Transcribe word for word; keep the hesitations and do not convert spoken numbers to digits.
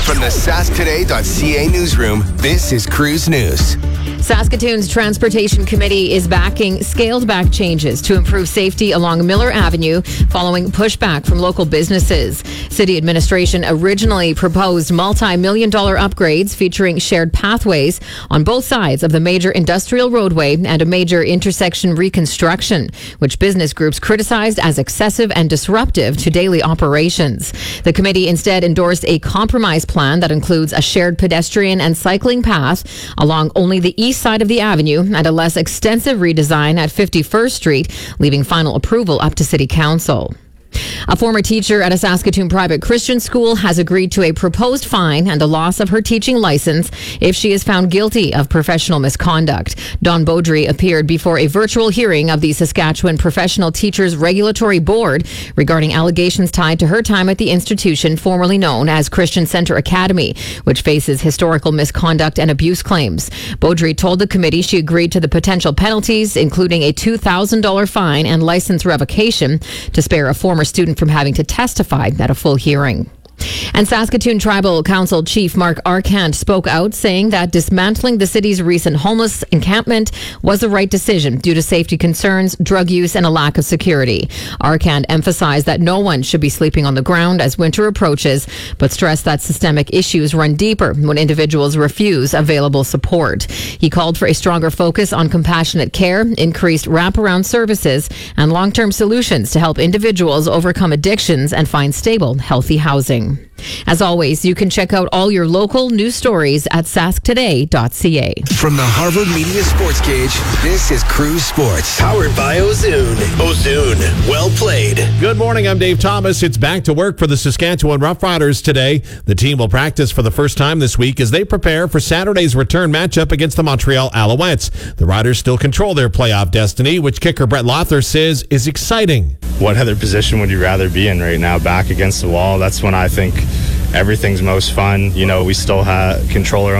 From the sask today dot c a newsroom, this is Cruise News. Saskatoon's Transportation Committee is backing scaled-back changes to improve safety along Miller Avenue following pushback from local businesses. City administration originally proposed multi-million dollar upgrades featuring shared pathways on both sides of the major industrial roadway and a major intersection reconstruction, which business groups criticized as excessive and disruptive to daily operations. The committee instead endorsed a compromise plan that includes a shared pedestrian and cycling path along only the east side of the avenue and a less extensive redesign at fifty-first Street, leaving final approval up to City Council. A former teacher at a Saskatoon private Christian school has agreed to a proposed fine and the loss of her teaching license if she is found guilty of professional misconduct. Dawn Beaudry appeared before a virtual hearing of the Saskatchewan Professional Teachers Regulatory Board regarding allegations tied to her time at the institution formerly known as Christian Centre Academy, which faces historical misconduct and abuse claims. Beaudry told the committee she agreed to the potential penalties, including a two thousand dollars fine and license revocation, to spare a former student from having to testify at a full hearing. And Saskatoon Tribal Council Chief Mark Arcand spoke out, saying that dismantling the city's recent homeless encampment was the right decision due to safety concerns, drug use, and a lack of security. Arcand emphasized that no one should be sleeping on the ground as winter approaches, but stressed that systemic issues run deeper when individuals refuse available support. He called for a stronger focus on compassionate care, increased wraparound services, and long-term solutions to help individuals overcome addictions and find stable, healthy housing. As always, you can check out all your local news stories at sask today dot c a. From the Harvard Media Sports Cage, this is Cruise Sports. Powered by Ozoon. Ozoon. Well played. Good morning, I'm Dave Thomas. It's back to work for the Saskatchewan Roughriders today. The team will practice for the first time this week as they prepare for Saturday's return matchup against the Montreal Alouettes. The Riders still control their playoff destiny, which kicker Brett Lothar says is exciting. What other position would you rather be in right now? Back against the wall? That's when I think everything's most fun. You know, we still have control our